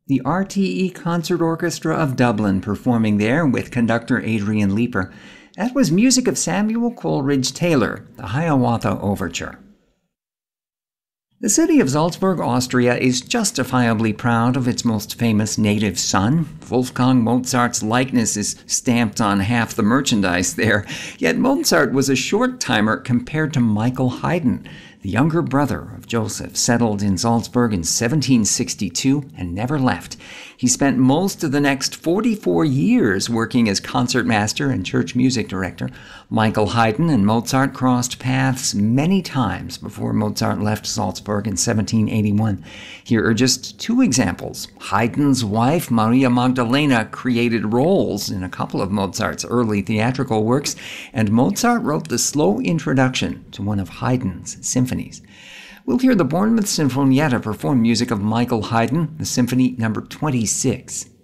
the RTE Concert Orchestra of Dublin performing there with conductor Adrian Leeper. That was music of Samuel Coleridge Taylor, the Hiawatha Overture. The city of Salzburg, Austria is justifiably proud of its most famous native son. Wolfgang Mozart's likeness is stamped on half the merchandise there. Yet Mozart was a short-timer compared to Michael Haydn. The younger brother of Joseph settled in Salzburg in 1762 and never left. He spent most of the next 44 years working as concertmaster and church music director. Michael Haydn and Mozart crossed paths many times before Mozart left Salzburg in 1781. Here are just two examples. Haydn's wife, Maria Magdalena, created roles in a couple of Mozart's early theatrical works, and Mozart wrote the slow introduction to one of Haydn's symphonies. We'll hear the Bournemouth Sinfonietta perform music of Michael Haydn, the Symphony No. 26.